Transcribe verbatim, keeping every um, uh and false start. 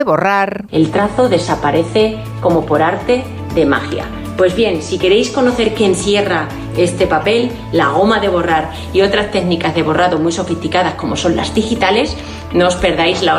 borrar. El trazo desaparece como por arte de magia. Pues bien, si queréis conocer qué encierra este papel, la goma de borrar y otras técnicas de borrado muy sofisticadas como son las digitales, no os perdáis la hora